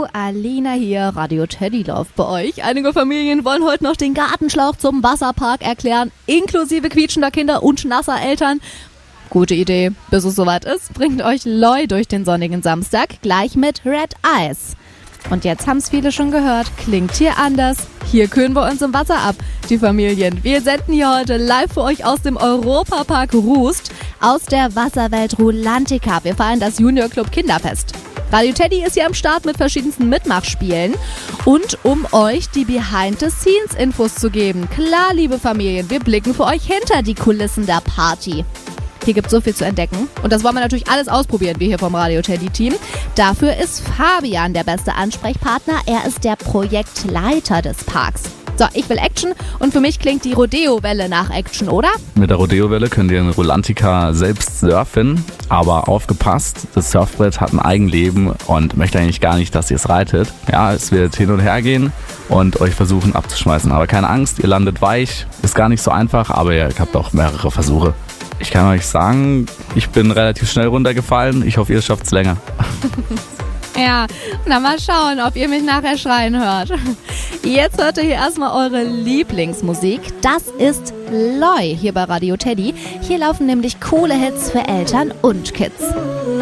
Alina hier, Radio Teddy läuft bei euch. Einige Familien wollen heute noch den Gartenschlauch zum Wasserpark erklären, inklusive quietschender Kinder und nasser Eltern. Gute Idee. Bis es soweit ist, bringt euch Loi durch den sonnigen Samstag gleich mit Red Eyes. Und jetzt haben es viele schon gehört, klingt hier anders. Hier kühlen wir uns im Wasser ab, die Familien. Wir senden hier heute live für euch aus dem Europapark Rust, aus der Wasserwelt Rulantica. Wir feiern das Junior Club Kinderfest. Radio Teddy ist hier am Start mit verschiedensten Mitmachspielen und um euch die Behind-the-Scenes-Infos zu geben. Klar, liebe Familien, wir blicken für euch hinter die Kulissen der Party. Hier gibt es so viel zu entdecken und das wollen wir natürlich alles ausprobieren, wir hier vom Radio Teddy Team. Dafür ist Fabian der beste Ansprechpartner. Er ist der Projektleiter des Parks. So, ich will Action und für mich klingt die Rodeo-Welle nach Action, oder? Mit der Rodeo-Welle könnt ihr in Rulantica selbst surfen, aber aufgepasst, das Surfbrett hat ein Eigenleben und möchte eigentlich gar nicht, dass ihr es reitet. Ja, es wird hin und her gehen und euch versuchen abzuschmeißen. Aber keine Angst, ihr landet weich, ist gar nicht so einfach, aber ihr habt auch mehrere Versuche. Ich kann euch sagen, ich bin relativ schnell runtergefallen. Ich hoffe, ihr schafft es länger. Ja, na mal schauen, ob ihr mich nachher schreien hört. Jetzt hört ihr hier erstmal eure Lieblingsmusik. Das ist Loi hier bei Radio Teddy. Hier laufen nämlich coole Hits für Eltern und Kids.